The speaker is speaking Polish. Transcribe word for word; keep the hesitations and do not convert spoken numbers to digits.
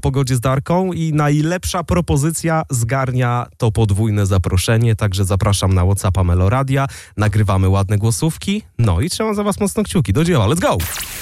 pogodzie z Darką i najlepsza propozycja zgarnia to podwójne zaproszenie, także zapraszam na WhatsAppa Meloradia, nagrywamy ładne głosówki, no i trzymam za was mocno kciuki. Do dzieła, let's go!